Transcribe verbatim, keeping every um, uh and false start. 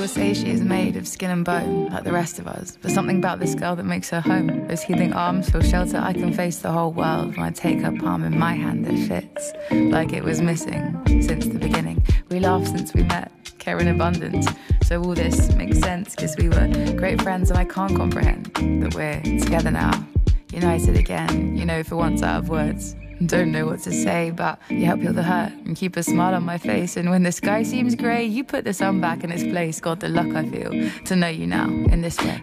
will say she is made of skin and bone, like the rest of us. But something about this girl that makes her home. Those healing arms feel shelter. I can face the whole world when I take her palm in my hand that fits like it was missing since the beginning. We laughed since we met, care in abundance. So all this makes sense because we were great friends, and I can't comprehend that we're together now, united again. You know, for once out of words. Don't know what to say, but you help heal the hurt and keep a smile on my face. And when the sky seems grey, you put the sun back in its place. God, the luck I feel to know you now in this way.